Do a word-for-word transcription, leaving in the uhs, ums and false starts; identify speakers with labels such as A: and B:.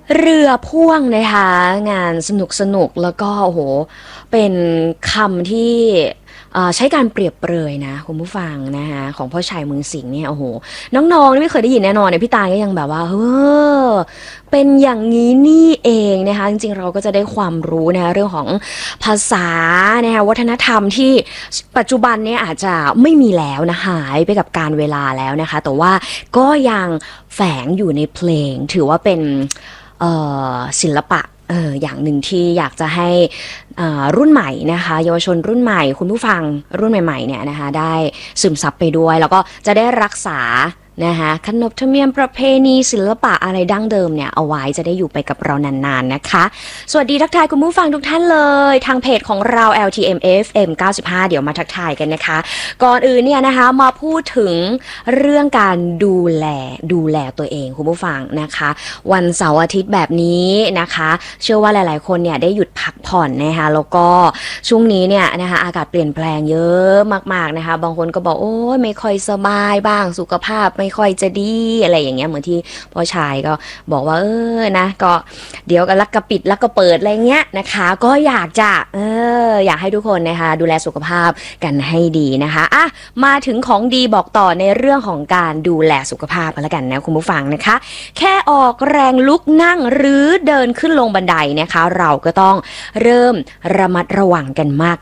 A: เรือพ่วงนะคะงานสนุกสนุกแล้วก็โอ้โหเป็นคำที่เอ่อใช้การเปรียบเปรยนะคุณผู้ฟังนะคะของพ่อชายเมืองสิงห์เนี่ยโอ้โหน้องๆนี่ไม่เคยได้ยินแน่นอนเนี่ยพี่ตาลก็ยังแบบว่าเออเป็นอย่างนี้นี่เองนะคะจริงๆเราก็จะได้ความรู้นะคะเรื่องของภาษานะคะวัฒนธรรมที่ปัจจุบันเนี่ยอาจจะไม่มีแล้วนะหายไปกับการเวลาแล้วนะคะแต่ว่าก็ยังแฝงอยู่ในเพลงถือว่าเป็น เอ่อศิลปะเอออย่างหนึ่งที่อยากจะให้อ่ารุ่นใหม่นะคะเยาวชนรุ่นใหม่คุณผู้ฟังรุ่นใหม่ๆเนี่ยนะคะได้ซึมซับไปด้วยแล้วก็จะได้รักษานะคะขนบธรรมเนียมประเพณีศิลปะอะไรดั้งเดิมเนี่ยเอาไว้จะได้อยู่ไปกับเรานานๆนะคะสวัสดีทักทายคุณผู้ฟังทุกท่านเลยทางเพจของเรา แอล ที เอ็ม เอฟ เอ็ม เก้าสิบห้าเดี๋ยวมาทักทายกันนะคะก่อนอื่นเนี่ยนะคะมาพูดถึงเรื่องการดูแลดูแลตัวเองคุณผู้ฟังนะคะวันเสาร์อาทิตย์แบบนี้นะคะเชื่อว่าหลายๆคนเนี่ยได้หยุดพักผ่อนนะคะแล้วก็ช่วงนี้เนี่ยนะคะอากาศเปลี่ยนแปลงเยอะมากๆนะคะบางคนก็บอกโอ้ยไม่ค่อยสบายบ้างสุขภาพไม่ค่อยจะดีอะไรอย่างเงี้ยเหมือนที่พ่อชายก็บอกว่าเออนะก็เดี๋ยวก็ลักกระปิดลักกระเปิดอะไรเงี้ยนะคะก็อยากจะเอออยากให้ทุกคนนะคะดูแลสุขภาพกันให้ดีนะคะอ่ะมาถึงของดีบอกต่อในเรื่องของการดูแลสุขภาพกันแล้วกันนะคุณผู้ฟังนะคะแค่ออกแรงลุกนั่งหรือเดินขึ้นลงบันไดนะคะเราก็ต้องเริ่มระมัดระวังกันมาก